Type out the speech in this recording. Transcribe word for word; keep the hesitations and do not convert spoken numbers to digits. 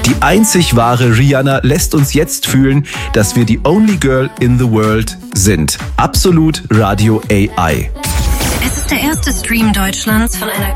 Die einzig wahre Rihanna lässt uns jetzt fühlen, dass wir die only girl in the world sind. Absolut Radio A I. Es ist der erste Stream Deutschlands von einer